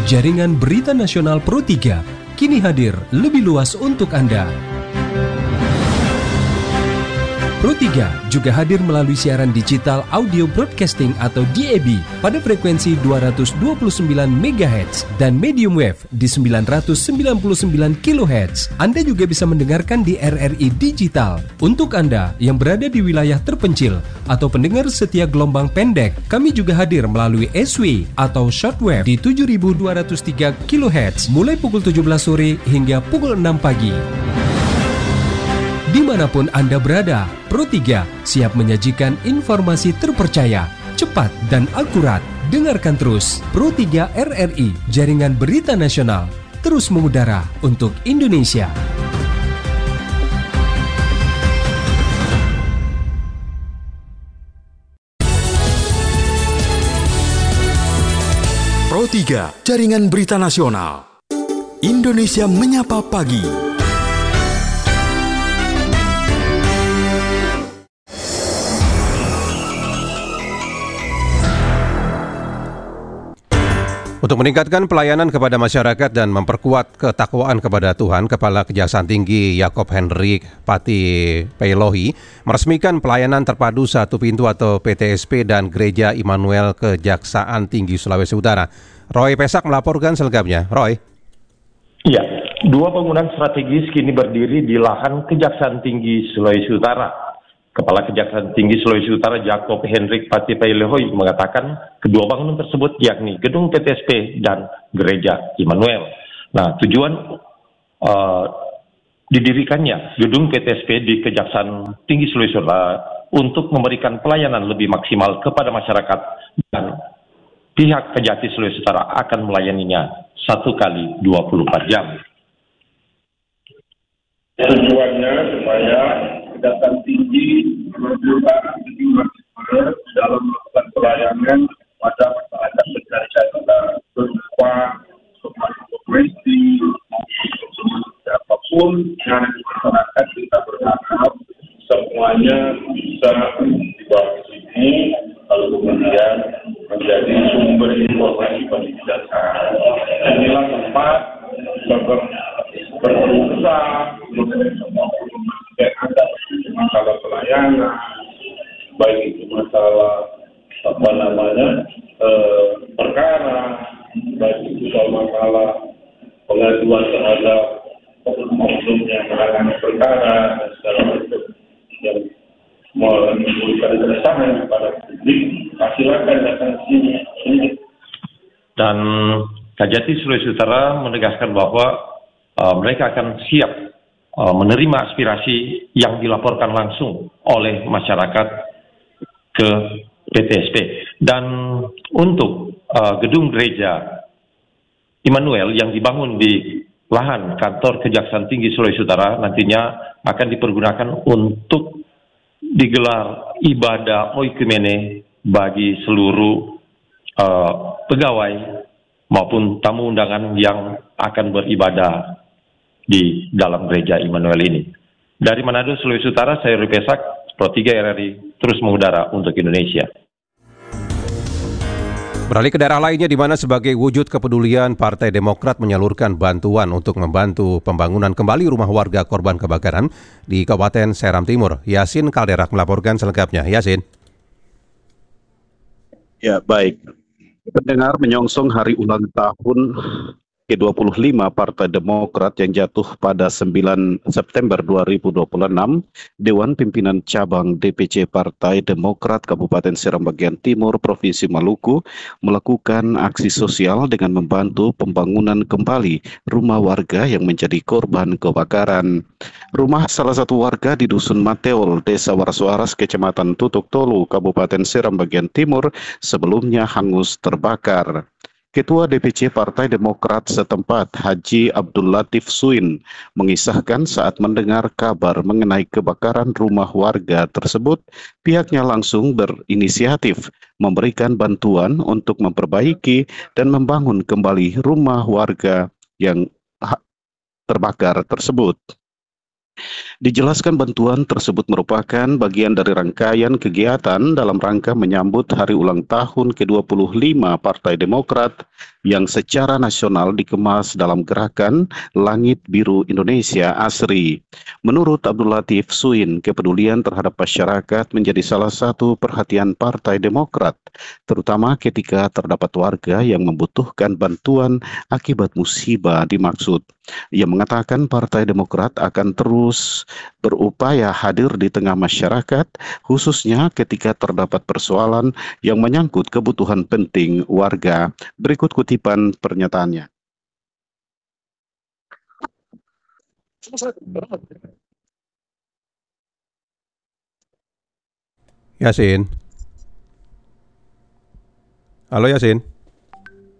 Jaringan Berita Nasional Pro 3 kini hadir lebih luas untuk Anda. Pro 3 juga hadir melalui siaran digital audio broadcasting atau DAB pada frekuensi 229 MHz dan medium wave di 999 kHz. Anda juga bisa mendengarkan di RRI Digital. Untuk Anda yang berada di wilayah terpencil atau pendengar setia gelombang pendek, kami juga hadir melalui SW atau shortwave di 7203 kHz mulai pukul 17 sore hingga pukul 6 pagi. Dimanapun Anda berada, Pro 3 siap menyajikan informasi terpercaya, cepat, dan akurat. Dengarkan terus Pro 3 RRI, Jaringan Berita Nasional, terus mengudara untuk Indonesia. Pro 3, Jaringan Berita Nasional. Indonesia Menyapa Pagi. Untuk meningkatkan pelayanan kepada masyarakat dan memperkuat ketakwaan kepada Tuhan, Kepala Kejaksaan Tinggi Yaakob Hendrik Pati Peilohi meresmikan pelayanan terpadu satu pintu atau PTSP dan Gereja Immanuel Kejaksaan Tinggi Sulawesi Utara. Roy Pesak melaporkan selengkapnya. Roy. Iya, dua bangunan strategis kini berdiri di lahan Kejaksaan Tinggi Sulawesi Utara. Kepala Kejaksaan Tinggi Sulawesi Utara Yaakob Hendrik Pati Peilohi mengatakan kedua bangunan tersebut yakni Gedung PTSP dan Gereja Immanuel. Nah, tujuan didirikannya Gedung PTSP di Kejaksaan Tinggi Sulawesi Utara untuk memberikan pelayanan lebih maksimal kepada masyarakat dan pihak Kejati Sulawesi Utara akan melayaninya 1 kali 24 jam. Tujuannya supaya Kejaksaan Tinggi dalam melakukan pelayanan pada masyarakat mencari keadilan berupa domestik siapapun yang masyarakat kita berharap semuanya bisa di bawah sini lalu kemudian menjadi sumber informasi bagi kejaksaan. Inilah tempat berusaha yang ada masalah pelayanan, baik itu masalah perkara, baik itu soal masalah pengaduan terhadap oknum yang menangani perkara dan segala macam yang menimbulkan keresahan kepada publik, silakan datang sini. Dan Kejati Sulawesi Utara menegaskan bahwa mereka akan siap menerima aspirasi yang dilaporkan langsung oleh masyarakat ke PTSP. Dan untuk gedung gereja Immanuel yang dibangun di lahan kantor Kejaksaan Tinggi Sulawesi Utara nantinya akan dipergunakan untuk digelar ibadah oikumene bagi seluruh pegawai maupun tamu undangan yang akan beribadah di dalam gereja Immanuel ini. Dari Manado, Sulawesi Utara, saya Roy Pesak, Pro 3 RRI, terus mengudara untuk Indonesia. Beralih ke daerah lainnya di mana sebagai wujud kepedulian Partai Demokrat menyalurkan bantuan untuk membantu pembangunan kembali rumah warga korban kebakaran di Kabupaten Seram Timur. Yasin Kalderak melaporkan selengkapnya. Yasin. Ya, baik. Pendengar menyongsong hari ulang tahun ke-25 Partai Demokrat yang jatuh pada 9 September 2026, Dewan Pimpinan Cabang DPC Partai Demokrat Kabupaten Seram Bagian Timur Provinsi Maluku melakukan aksi sosial dengan membantu pembangunan kembali rumah warga yang menjadi korban kebakaran. Rumah salah satu warga di Dusun Mateol, Desa Warsuaras, Kecamatan Tutuk Tolu, Kabupaten Seram Bagian Timur sebelumnya hangus terbakar. Ketua DPC Partai Demokrat setempat Haji Abdul Latif Suin mengisahkan saat mendengar kabar mengenai kebakaran rumah warga tersebut, pihaknya langsung berinisiatif memberikan bantuan untuk memperbaiki dan membangun kembali rumah warga yang terbakar tersebut. Dijelaskan bantuan tersebut merupakan bagian dari rangkaian kegiatan dalam rangka menyambut hari ulang tahun ke-25 Partai Demokrat yang secara nasional dikemas dalam gerakan Langit Biru Indonesia ASRI. Menurut Abdul Latif Suin, kepedulian terhadap masyarakat menjadi salah satu perhatian Partai Demokrat, terutama ketika terdapat warga yang membutuhkan bantuan akibat musibah dimaksud. Ia mengatakan Partai Demokrat akan terus berupaya hadir di tengah masyarakat, khususnya ketika terdapat persoalan yang menyangkut kebutuhan penting warga. Berikut kutipan pernyataannya. Yasin. Halo Yasin.